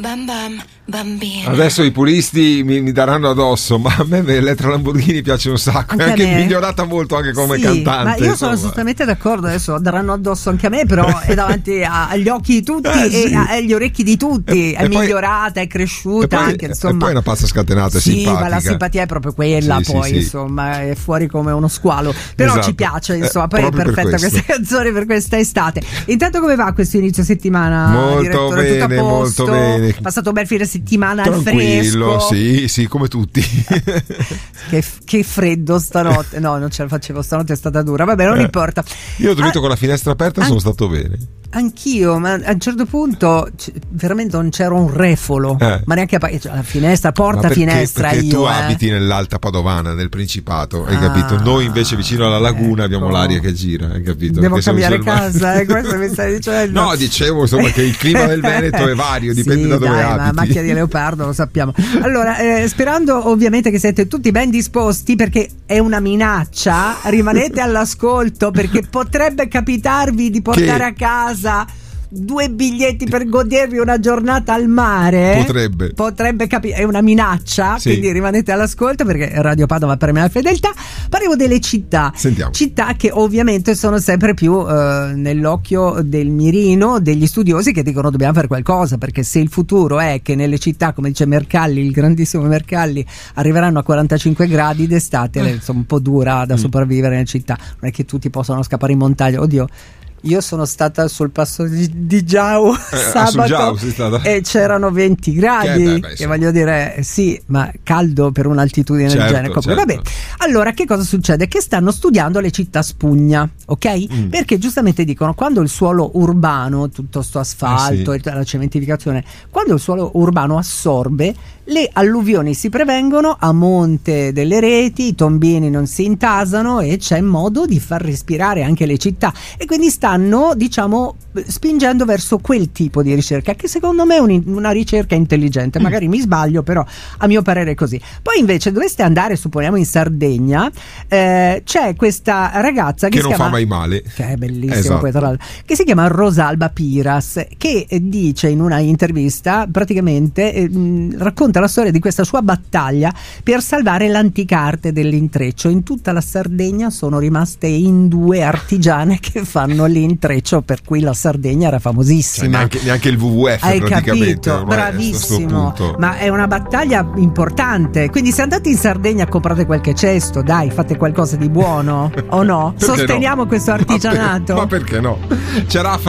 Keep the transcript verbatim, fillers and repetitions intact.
Bam bam, bambina. Adesso i puristi mi, mi daranno addosso, ma a me Elettra Lamborghini piace un sacco, Anche è anche a me. migliorata molto anche come Sì, cantante. ma io sono insomma. assolutamente d'accordo, adesso daranno addosso anche a me, però è davanti a- agli occhi di tutti Eh, e sì. a- agli orecchi di tutti, E- è e poi- migliorata, è E cresciuta poi, anche, e insomma. poi è una pazza scatenata, è Sì, simpatica. ma la simpatia è proprio quella, Sì, sì, poi sì. insomma è fuori come uno squalo, però Esatto. ci piace, Eh, insomma, poi è proprio per perfetta questo. questa canzone per questa estate. Intanto come va questo inizio settimana? Molto direttore? bene, Tutto a posto? molto bene. Passato un bel fine settimana al Tranquillo, fresco? sì, sì, come tutti. Che, che freddo stanotte, no, non ce la facevo, stanotte è stata dura, vabbè, non Eh, importa. Io ho dormito Ah, con la finestra aperta e an- sono stato bene. Anch'io, ma a un certo punto c- veramente non c'era un refolo, Eh. ma neanche a pa- cioè, la finestra, porta Ma perché, finestra perché io. tu eh. abiti nell'Alta Padovana, nel Principato, hai Ah, capito? Noi invece vicino alla laguna abbiamo ecco. l'aria che gira, hai capito? Devo Perché siamo cambiare sul mare. casa, eh, questo mi stai dicendo? No, dicevo insomma che il clima del Veneto è vario, dipende Sì, da dove dai, abiti. ma macchia di leopardo lo sappiamo. Allora, eh, sperando ovviamente che siete tutti ben disposti, perché è una minaccia, rimanete all'ascolto perché potrebbe capitarvi di portare Che? a casa due biglietti per godervi una giornata al mare. Potrebbe. Potrebbe capire, è una minaccia, Sì. quindi rimanete all'ascolto perché Radio Padova premia la fedeltà. Parliamo delle città. Sentiamo. Città che ovviamente sono sempre più eh, nell'occhio del mirino degli studiosi che dicono dobbiamo fare qualcosa, perché se il futuro è che nelle città, come dice Mercalli, il grandissimo Mercalli, arriveranno a quarantacinque gradi d'estate, Eh. insomma un po' dura da Mm. sopravvivere nelle città, non è che tutti possono scappare in montagna. Oddio, io sono stata sul passo di, di Giau sul sabato Giau sei stata? e c'erano venti gradi, Che beh, beh, che insomma. voglio dire, eh, sì, ma caldo per un'altitudine del Certo, genere. Comunque, certo. vabbè. Allora, che cosa succede? Che stanno studiando le città spugna, ok? Mm. Perché giustamente dicono, quando il suolo urbano, tutto sto asfalto Eh e la cementificazione, quando il suolo urbano assorbe, le alluvioni si prevengono a monte delle reti, i tombini non si intasano e c'è modo di far respirare anche le città, e quindi stanno, diciamo, spingendo verso quel tipo di ricerca che secondo me è un- una ricerca intelligente. Magari mi sbaglio, però a mio parere è così. Poi invece doveste andare, supponiamo, in Sardegna, eh, c'è questa ragazza che, Che si non chiama, fa mai male. che è bellissimo, Esatto. poi, tra l'altro, che si chiama Rosalba Piras, che eh, dice in una intervista, praticamente eh, mh, racconta la storia di questa sua battaglia per salvare l'antica arte dell'intreccio. In tutta la Sardegna sono rimaste in due artigiane che fanno l'intreccio, per cui la Sardegna era Cioè, famosissima. neanche, neanche il W W F Hai praticamente. capito, ormai a sto bravissimo, punto. ma è una battaglia importante, quindi se andate in Sardegna comprate qualche cesto, dai, fate qualcosa di buono o no? Perché Sosteniamo no? questo Ma per- artigianato. Ma, perché no? C'è Raffa